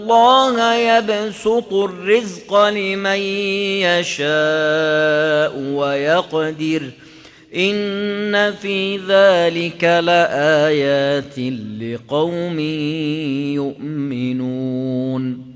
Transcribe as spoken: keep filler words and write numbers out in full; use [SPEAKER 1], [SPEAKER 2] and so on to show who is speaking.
[SPEAKER 1] الله يبسط الرزق لمن يشاء ويقدر إن في ذلك لآيات لقوم يؤمنون